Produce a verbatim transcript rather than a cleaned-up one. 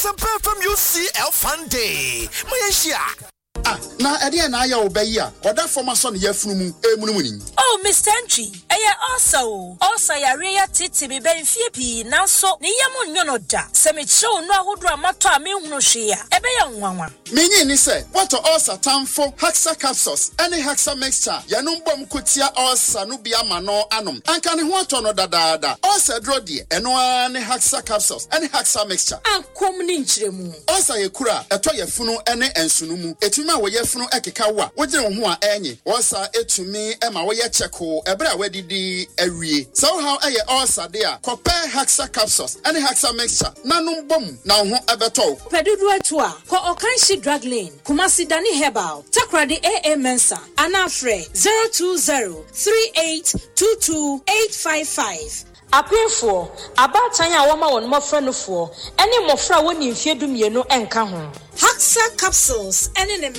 Asampa from U C L Fun Day. Malaysia. Ah, na ede na aya obayi a oda forma so ne yafunu mu emunumuni. Oh, Mister Entry, eye also. Also yare ya titi be ben fie pi nanso ne yam nyono da. Se me show no ahodo amato a me hunu hwe a. Ebe ya nwanwa. Menyi ni se, what also tamfo Haxa capsules, any Haxa mixture. Yanum bom kutia also no bia mano anum. Anka ne ho ato no dadaada. Also dro die, eno ani Haxa capsules, any Haxa mixture. Ankom ni nchiremu. Also ye kura, eto yefunu ene ensunu mu. Etuma wo yefunu ekeka wa. Wogire wo ho a enyi. Also etumi ema wo ye cheko, ebre a wedidi awie. So how eye also there. Compare Haxa capsules, any Haxa mixture. Nanum bom na ho ebeto. Pedudu etua, ko okanshi drug lane, Kumasi Dani Herbal, Takradi A A Mensa, Anafre zero two zero three eight two two eight five five. Apefo, abatanya wama won mofra no fo, ene mofra woni mfie du mienu enka ho. Haxa capsules, ene